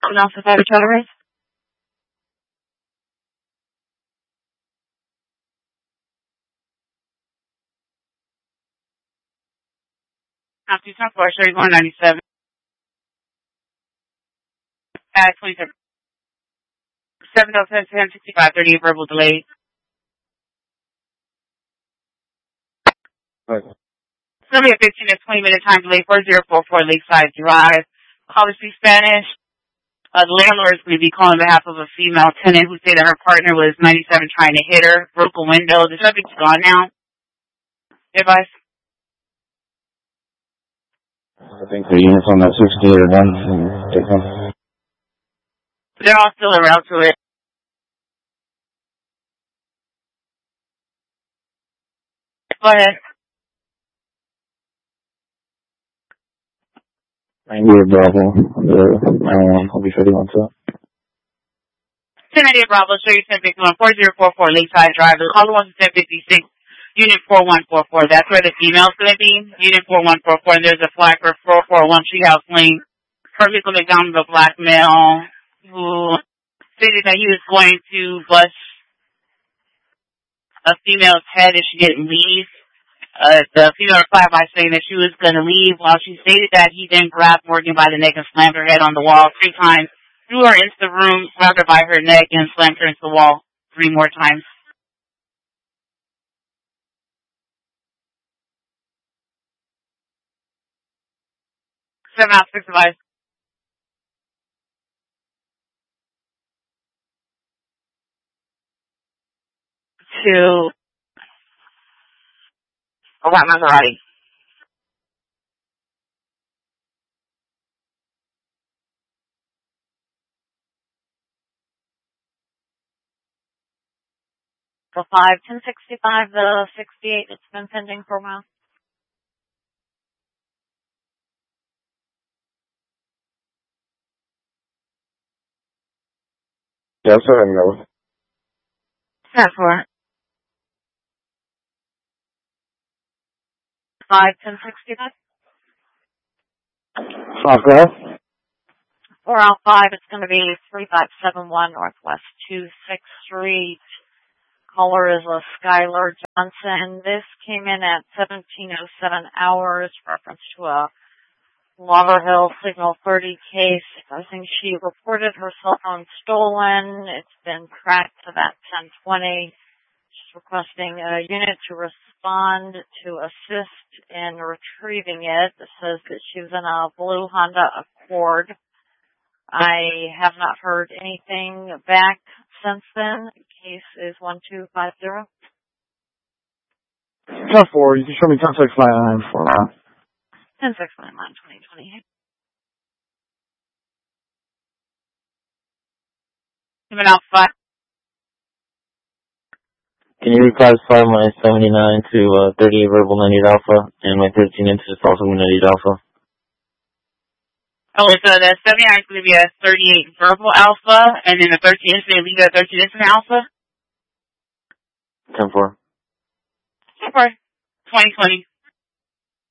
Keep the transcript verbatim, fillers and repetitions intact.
And also five Charter. After two ten four, Sherry one ninety-seven. At twenty-seven. seven oh seven, ten sixty-five, thirty verbal delay. Okay. It's going to be a fifteen to twenty minute time delay, four oh four four Lakeside Drive. Caller speaks Spanish. Uh, the landlord is going to be calling on behalf of a female tenant who said that her partner was ninety-seven trying to hit her, broke a window. The subject's gone now. Advice? I think the units on that sixty are done. Take them. They're all still around to it. Go ahead. ninety-eight Bravo. The nine one one. I'll be fifty-one to it. ten ninety-eight Bravo, show you ten fifty-one, four oh four four Lakeside Drive. The caller wants ten fifty-six, Unit four one four four. That's where the female's going to be, Unit four one four four. And there's a flag for four four one Treehouse Lane. Perfect McDonald, a black male who stated that he was going to bust a female's head if she didn't leave. Uh, the female replied by saying that she was going to leave. While she stated that, he then grabbed Morgan by the neck and slammed her head on the wall three times, threw her into the room, grabbed her by her neck, and slammed her into the wall three more times. Seven out six advice. To a white Maserati. For five ten sixty-five, the sixty-eight, it's been pending for a while. Yeah, I'm sorry, no. Ten four. five ten sixty-five. Sounds good. For L five, it's going to be three five seven one Northwest two sixth Street. Caller is a Skylar Johnson. This came in at seventeen oh seven hours, reference to a Lauderhill Signal thirty case. I think she reported her cell phone stolen. It's been tracked to that ten twenty. She's requesting a unit to respond to assist in retrieving it. It says that she was in a blue Honda Accord. I have not heard anything back since then. The case is one two five zero. ten four. You can show me ten six nine nine for now. ten six nine nine twenty twenty-eight. Even out five. Can you reclassify my seventy-nine to uh, thirty-eight verbal ninety-eight alpha and my thirteen inches also ninety-eight alpha? Oh, so the seventy-nine is going to be a thirty-eight verbal alpha, and then the thirteen inch, they leave it at thirteen inch alpha? ten four. ten four. twenty twenty.